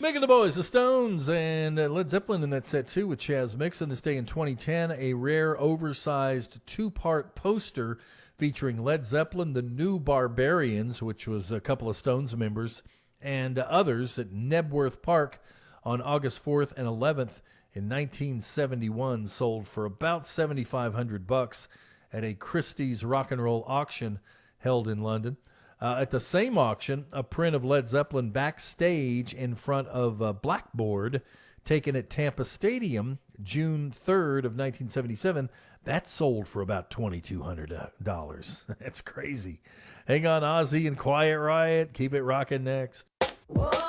Speaking of the boys, the Stones and Led Zeppelin in that set too with Chaz Mixon. This day in 2010, a rare oversized two-part poster featuring Led Zeppelin, the New Barbarians, which was a couple of Stones members, and others at Knebworth Park on August 4th and 11th in 1971, sold for about $7,500 at a Christie's rock and roll auction held in London. At the same auction, a print of Led Zeppelin backstage in front of Blackboard, taken at Tampa Stadium, June 3rd of 1977, that sold for about $2,200. That's crazy. Hang on, Ozzy and Quiet Riot. Keep it rocking next.